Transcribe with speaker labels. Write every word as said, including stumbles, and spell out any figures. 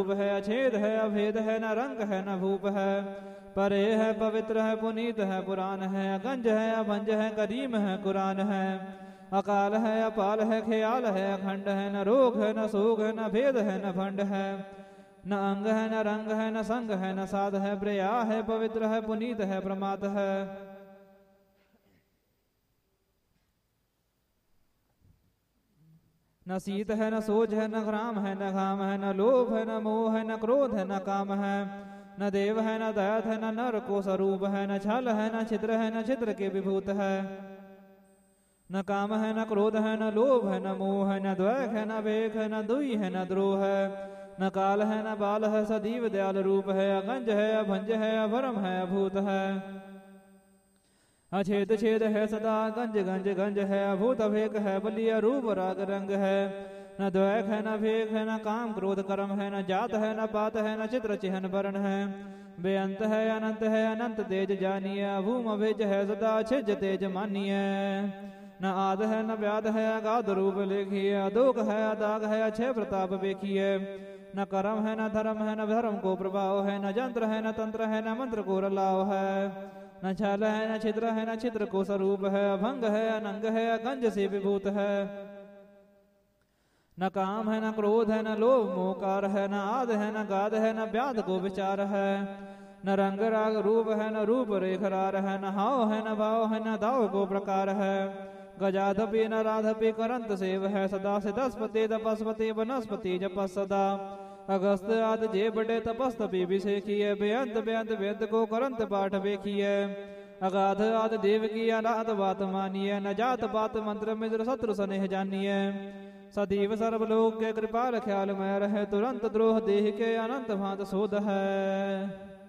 Speaker 1: है, अछेद है, अभेद है, न रंग है, न भूप है, परे है, पवित्र है, पुनीत है, पुराण है, अगंज है, अभंज है, करीम है, कुरान है, अकाल है, अपाल है, ख्याल है, अखंड है, न रोग है, न सोग है, न भेद है, न भंड है, न अंग है, न रंग है, न संग है, न साध है, प्रया है, पवित्र है, पुनीत है, प्रमात है, न शीत है, न सोज है, न ग्राम है, न घाम है, न लोभ है, न मोह है, न क्रोध है, न काम है, न देव है, न दैत है, न नर को स्वरूप है, न छल है, न छिद्र है, न छिद्र के विभूत है, न काम है, न क्रोध है, न लोभ है, न मोह है, न द्वैक है, न वेक है, न दुई है, न द्रोह है, न काल है, न बाल है, सदीव दयाल रूप है, अगंज है, अभंज है, अभरम है, अभूत है, अछेद छेद है, सदा गंज गंज गंज है, अभूत अभेक है, बलिया रूप राग रंग है, न द्वैक है, न भेक है, न काम क्रोध कर्म है, न जात है, न पात है, न चित्र चिहन वर्ण है, बेअंत है, अनंत है, अनंत तेज जानिए, अभूम अभेज है, सदा छिज तेज मानिए, न आद है, न व्याध है, अगाध रूप लेखिए, अदोक है, अदाग है, अक्षय प्रताप देखिए, न कर्म है, न धर्म है, न धर्म को प्रभाव है, न जंत्र है, न तंत्र है, न मंत्र को रलाव है, न छल है, न छिद्र है, न छिद्र को स्वरूप है, अभंग है, अनंग है, अगंज से विभूत है, न काम है, न क्रोध है, न लोभ मोकार है, न आद है, न गाद है, न व्याध को विचार है, न रंग राग रूप है, न रूप रेखरार है, न हाव है, न भाव है, न दाव को प्रकार है, गजाधपि न राधपि करंत सेव है, सदा सिदस्पति तपस्पति वनस्पति जपस सदा, अगस्त आदि जे बड़े तपस्तपि विषेखिए, बेअंत बेअंत वेद को करंत पाठ वेखिए, अगाध आदि देव की अनाथ बात मानिए, न जात पात मंत्र मित्र शत्रु स्नेह जानिए, सदैव सर्वलोक के कृपाल ख्याल में रहे, तुरंत द्रोह देह के अनंत भांत शोध है।